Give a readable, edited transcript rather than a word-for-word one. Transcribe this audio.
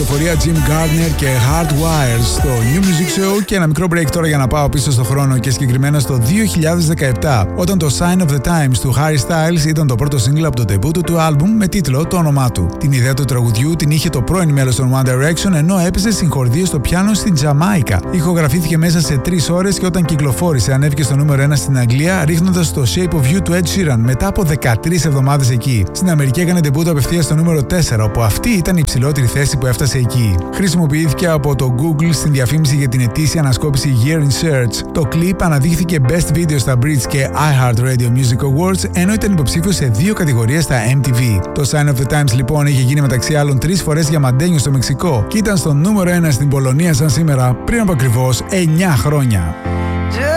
κυκλοφορία Jim Gardner και Hardwired στο New Music Show. Και ένα μικρό break τώρα για να πάω πίσω στο χρόνο και συγκεκριμένα στο 2017, όταν το Sign of the Times του Harry Styles ήταν το πρώτο single από το debut του άλμπουμ με τίτλο το όνομά του. Την ιδέα του τραγουδιού την είχε το πρώην μέλος των One Direction, ενώ έπαιζε συγχορδίες στο πιάνο στην Τζαμάικα. Ηχογραφήθηκε μέσα σε 3 ώρες και όταν κυκλοφόρησε ανέβηκε στο νούμερο 1 στην Αγγλία, ρίχνοντας το Shape of You του Ed Sheeran μετά από 13 εβδομάδες εκεί. Στην Αμερική έκανε debut απευθείας στο νούμερο 4, όπου αυτή ήταν η υψηλότερη θέση που έφτασε εκεί. Χρησιμοποιήθηκε από το Google στην διαφήμιση για την ετήσια ανασκόπηση Year in Search. Το κλιπ αναδείχθηκε Best Video στα Brits και iHeartRadio Music Awards, ενώ ήταν υποψήφιο σε 2 κατηγορίες στα MTV. Το Sign of the Times λοιπόν είχε γίνει μεταξύ άλλων 3 φορές διαμαντένιο στο Μεξικό και ήταν στο νούμερο 1 στην Πολωνία σαν σήμερα πριν από ακριβώς 9 χρόνια.